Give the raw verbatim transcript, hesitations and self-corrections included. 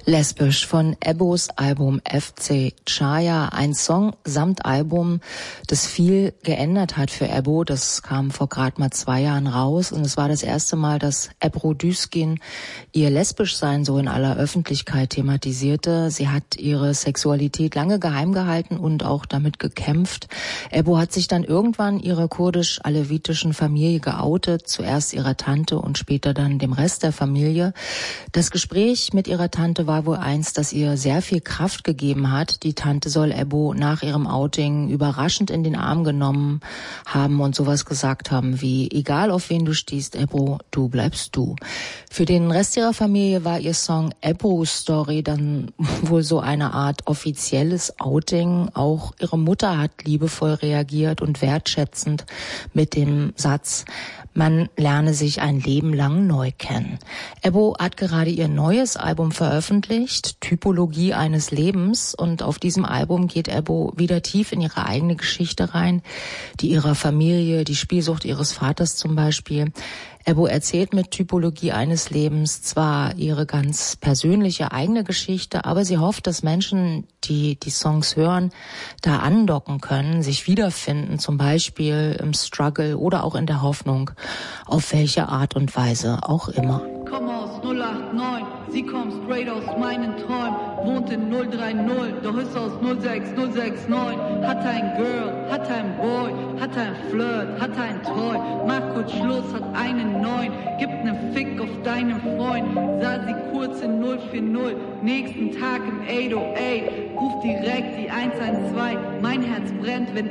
Lesbisch von Ebbos Album F C Chaya, ein Song samt Album, das viel geändert hat für Ebbo. Das kam vor gerade mal zwei Jahren raus und es war das erste Mal, dass Ebru Düzgin ihr Lesbischsein so in aller Öffentlichkeit thematisierte. Sie hat ihre Sexualität lange geheim gehalten und auch damit gekämpft. Ebbo hat sich dann irgendwann ihrer kurdisch-alevitischen Familie geoutet, zuerst ihrer Tante und später dann dem Rest der Familie. Das Gespräch mit ihrer Tante war wohl eins, das ihr sehr viel Kraft gegeben hat. Die Tante soll Ebbo nach ihrem Outing überraschend in den Arm genommen haben und sowas gesagt haben wie, egal auf wen du stehst, Ebbo, du bleibst du. Für den Rest ihrer Familie war ihr Song Ebbo's Story dann wohl so eine Art offizielles Outing. Auch ihre Mutter hat liebevoll reagiert und wertschätzend mit dem Satz, man lerne sich ein Leben lang neu kennen. Ebbo hat gerade ihr neues Album veröffentlicht, Typologie eines Lebens, und auf diesem Album geht Ebbo wieder tief in ihre eigene Geschichte rein, die ihrer Familie, die Spielsucht ihres Vaters zum Beispiel. Ebbo erzählt mit Typologie eines Lebens zwar ihre ganz persönliche eigene Geschichte, aber sie hofft, dass Menschen, die die Songs hören, da andocken können, sich wiederfinden, zum Beispiel im Struggle oder auch in der Hoffnung, auf welche Art und Weise auch immer. Komm aus null acht neun, sie kommt straight aus meinen Träumen, wohnt in null drei null, doch ist aus null sechs null sechs neun, hat ein Girl, hat ein Boy, hat ein Flirt, hat ein Toy, macht kurz Schluss, hat einen neuen, gibt nen Fick auf deinen Freund, sah sie kurz in null vier null, nächsten Tag im acht null acht, ruft direkt die eins eins zwei, mein Herz brennt, wenn